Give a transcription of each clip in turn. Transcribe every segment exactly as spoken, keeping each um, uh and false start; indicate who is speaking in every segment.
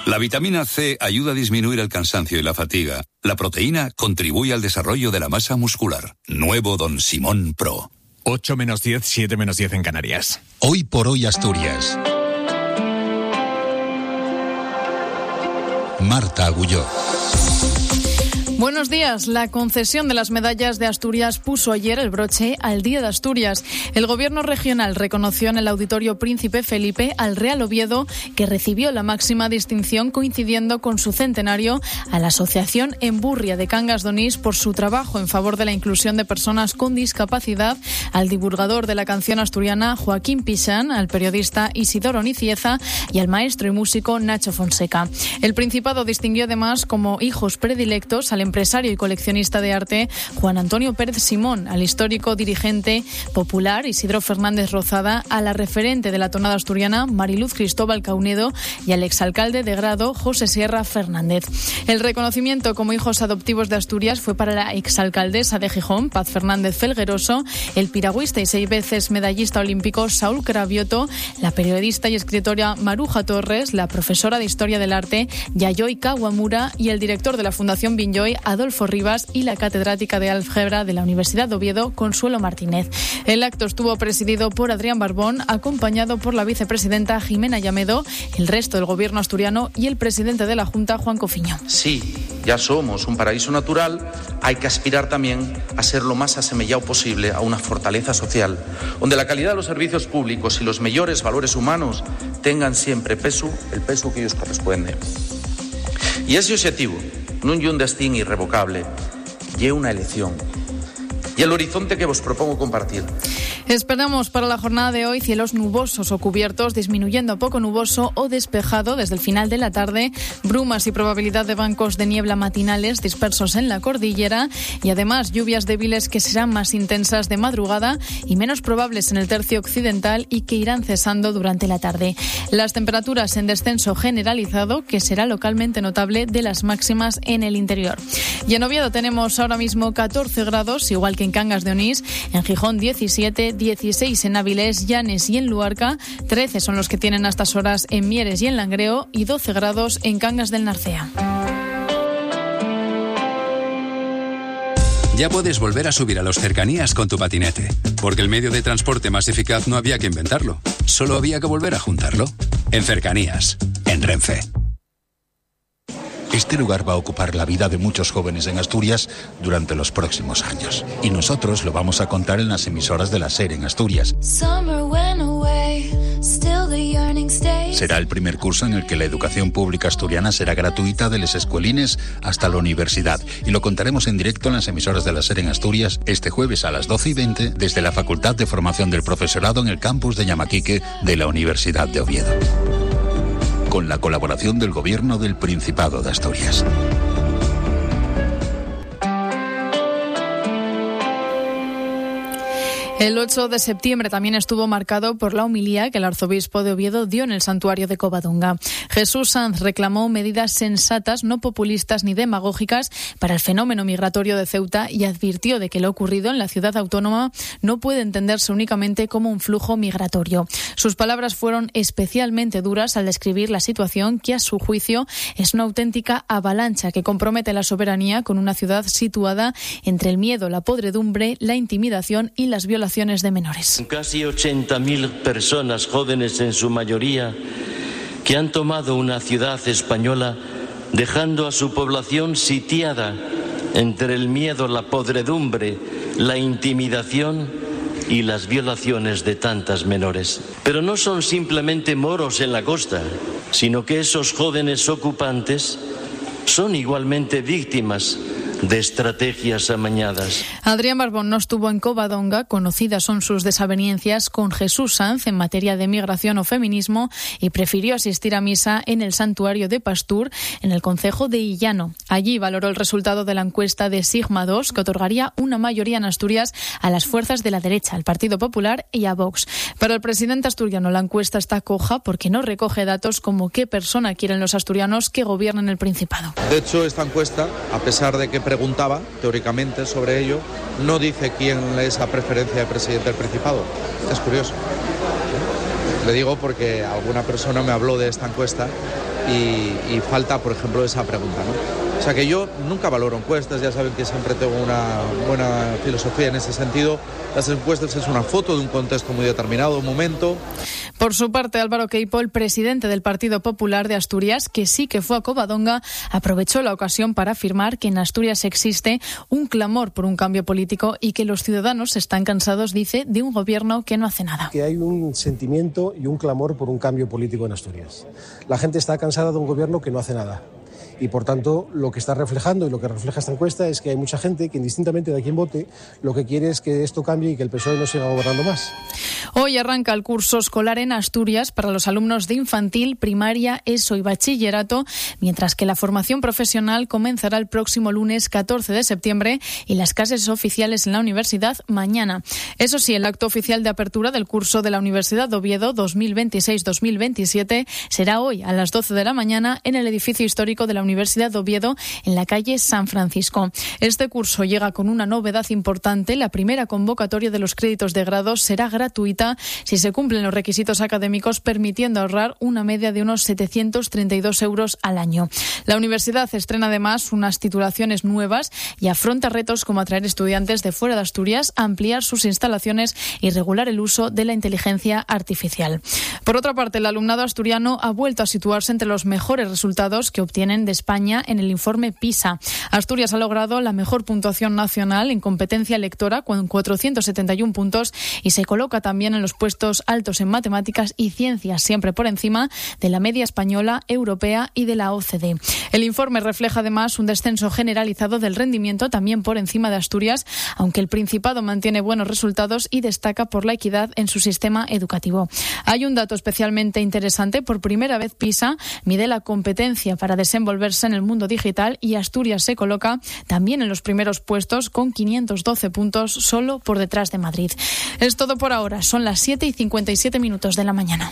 Speaker 1: La vitamina C ayuda a disminuir el cansancio y la fatiga. La proteína contribuye al desarrollo de la masa muscular. Nuevo Don Simón Pro.
Speaker 2: ocho menos diez, siete menos diez en Canarias.
Speaker 3: Hoy por hoy Asturias. Marta Agulló.
Speaker 4: Buenos días. La concesión de las medallas de Asturias puso ayer el broche al Día de Asturias. El gobierno regional reconoció en el Auditorio Príncipe Felipe al Real Oviedo, que recibió la máxima distinción coincidiendo con su centenario, a la Asociación Emburria de Cangas de Onís por su trabajo en favor de la inclusión de personas con discapacidad, al divulgador de la canción asturiana Joaquín Pixán, al periodista Isidoro Nicieza y al maestro y músico Nacho Fonseca. El Principado distinguió además como hijos predilectos al empresario y coleccionista de arte Juan Antonio Pérez Simón, al histórico dirigente popular Isidro Fernández Rozada, a la referente de la tonada asturiana Mariluz Cristóbal Caunedo y al exalcalde de Grado José Sierra Fernández. El reconocimiento como hijos adoptivos de Asturias fue para la exalcaldesa de Gijón, Paz Fernández Felgueroso, el piragüista y seis veces medallista olímpico Saúl Cravioto, la periodista y escritora Maruja Torres, la profesora de Historia del Arte Yayoi Kawamura y el director de la Fundación Binjoy Adolfo Rivas y la catedrática de álgebra de la Universidad de Oviedo, Consuelo Martínez. El acto estuvo presidido por Adrián Barbón, acompañado por la vicepresidenta Jimena Llamedo, el resto del gobierno asturiano y el presidente de la Junta, Juan Cofiño.
Speaker 5: Sí, ya somos un paraíso natural, hay que aspirar también a ser lo más asemellado posible a una fortaleza social, donde la calidad de los servicios públicos y los mejores valores humanos tengan siempre peso, el peso que ellos corresponde. Y ese objetivo no es un destino irrevocable, es una elección. Y el horizonte que os propongo compartir.
Speaker 4: Esperamos para la jornada de hoy cielos nubosos o cubiertos, disminuyendo a poco nuboso o despejado desde el final de la tarde, brumas y probabilidad de bancos de niebla matinales dispersos en la cordillera y además lluvias débiles que serán más intensas de madrugada y menos probables en el tercio occidental y que irán cesando durante la tarde. Las temperaturas en descenso generalizado, que será localmente notable, de las máximas en el interior. Y en Oviedo tenemos ahora mismo catorce grados, igual que en Cangas de Onís, en Gijón diecisiete, dieciséis en Avilés, Llanes y en Luarca, trece son los que tienen a estas horas en Mieres y en Langreo y doce grados en Cangas del Narcea.
Speaker 6: Ya puedes volver a subir a los cercanías con tu patinete, porque el medio de transporte más eficaz no había que inventarlo, solo había que volver a juntarlo. En Cercanías, en Renfe.
Speaker 3: Este lugar va a ocupar la vida de muchos jóvenes en Asturias durante los próximos años. Y nosotros lo vamos a contar en las emisoras de la SER en Asturias. Será el primer curso en el que la educación pública asturiana será gratuita de les escuelines hasta la universidad. Y lo contaremos en directo en las emisoras de la SER en Asturias este jueves a las doce y veinte desde la Facultad de Formación del Profesorado en el campus de Llamaquique de la Universidad de Oviedo, con la colaboración del Gobierno del Principado de Asturias.
Speaker 4: El ocho de septiembre también estuvo marcado por la homilía que el arzobispo de Oviedo dio en el santuario de Covadonga. Jesús Sanz reclamó medidas sensatas, no populistas ni demagógicas, para el fenómeno migratorio de Ceuta y advirtió de que lo ocurrido en la ciudad autónoma no puede entenderse únicamente como un flujo migratorio. Sus palabras fueron especialmente duras al describir la situación que, a su juicio, es una auténtica avalancha que compromete la soberanía con una ciudad situada entre el miedo, la podredumbre, la intimidación y las violaciones de menores.
Speaker 7: Casi ochenta mil personas, jóvenes en su mayoría, que han tomado una ciudad española dejando a su población sitiada entre el miedo, la podredumbre, la intimidación y las violaciones de tantas menores. Pero no son simplemente moros en la costa, sino que esos jóvenes ocupantes son igualmente víctimas de estrategias amañadas.
Speaker 4: Adrián Barbón no estuvo en Covadonga. Conocidas son sus desavenencias con Jesús Sanz en materia de migración o feminismo y prefirió asistir a misa en el santuario de Pastur, en el concejo de Illano. Allí valoró el resultado de la encuesta de Sigma dos, que otorgaría una mayoría en Asturias a las fuerzas de la derecha, al Partido Popular y a Vox. Para el presidente asturiano la encuesta está coja porque no recoge datos como qué persona quieren los asturianos que gobiernen el Principado.
Speaker 5: De hecho, esta encuesta, a pesar de que preguntaba teóricamente sobre ello, no dice quién es la preferencia de presidente del Principado. Es curioso. Le digo porque alguna persona me habló de esta encuesta y, y falta, por ejemplo, esa pregunta, ¿no? O sea que yo nunca valoro encuestas, ya saben que siempre tengo una buena filosofía en ese sentido. Las encuestas es una foto de un contexto muy determinado, un momento.
Speaker 4: Por su parte, Álvaro Queipo, el presidente del Partido Popular de Asturias, que sí que fue a Covadonga, aprovechó la ocasión para afirmar que en Asturias existe un clamor por un cambio político y que los ciudadanos están cansados, dice, de un gobierno que no hace nada.
Speaker 8: Que hay un sentimiento y un clamor por un cambio político en Asturias. La gente está cansada de un gobierno que no hace nada. Y, por tanto, lo que está reflejando y lo que refleja esta encuesta es que hay mucha gente que, indistintamente de quién vote, lo que quiere es que esto cambie y que el P S O E no siga gobernando más.
Speaker 4: Hoy arranca el curso escolar en Asturias para los alumnos de infantil, primaria, ESO y bachillerato, mientras que la formación profesional comenzará el próximo lunes catorce de septiembre y las clases oficiales en la universidad mañana. Eso sí, el acto oficial de apertura del curso de la Universidad de Oviedo dos mil veintiséis dos mil veintisiete será hoy a las doce de la mañana en el edificio histórico de la Universidad de Oviedo en la calle San Francisco. Este curso llega con una novedad importante. La primera convocatoria de los créditos de grado será gratuita si se cumplen los requisitos académicos, permitiendo ahorrar una media de unos setecientos treinta y dos euros al año. La universidad estrena además unas titulaciones nuevas y afronta retos como atraer estudiantes de fuera de Asturias, ampliar sus instalaciones y regular el uso de la inteligencia artificial. Por otra parte, el alumnado asturiano ha vuelto a situarse entre los mejores resultados que obtienen de España en el informe PISA. Asturias ha logrado la mejor puntuación nacional en competencia lectora con cuatrocientos setenta y uno puntos y se coloca también en los puestos altos en matemáticas y ciencias, siempre por encima de la media española, europea y de la O C D E. El informe refleja además un descenso generalizado del rendimiento, también por encima de Asturias, aunque el Principado mantiene buenos resultados y destaca por la equidad en su sistema educativo. Hay un dato especialmente interesante. Por primera vez PISA mide la competencia para desenvolverse en el mundo digital y Asturias se coloca también en los primeros puestos con quinientos doce puntos, solo por detrás de Madrid. Es todo por ahora. Son las siete y cincuenta y siete minutos de la mañana.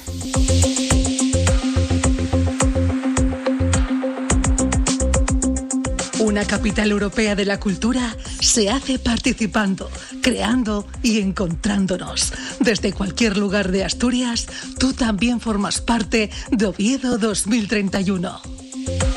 Speaker 9: Una capital europea de la cultura se hace participando, creando y encontrándonos. Desde cualquier lugar de Asturias, tú también formas parte de Oviedo dos mil treinta y uno.